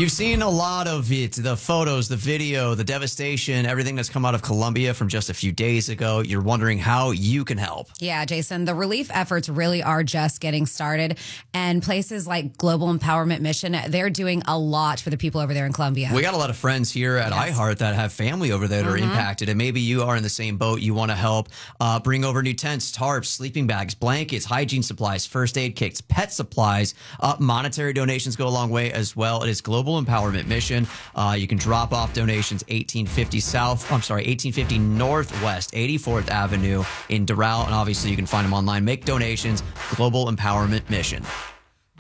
You've seen a lot of it, the photos, the video, the devastation, everything that's come out of Colombia from just a few days ago. You're wondering how you can help. Yeah, Jason, the relief efforts really are just getting started. And places like Global Empowerment Mission, they're doing a lot for the people over there in Colombia. We got a lot of friends here at iHeart that have family over there that are impacted. And maybe you are in the same boat. You want to help bring over new tents, tarps, sleeping bags, blankets, hygiene supplies, first aid kits, pet supplies. Monetary donations go a long way as well. It is Global Empowerment Mission. You can drop off donations 1850 Northwest 84th Avenue in Doral. And obviously you can find them online. Make donations, Global Empowerment Mission.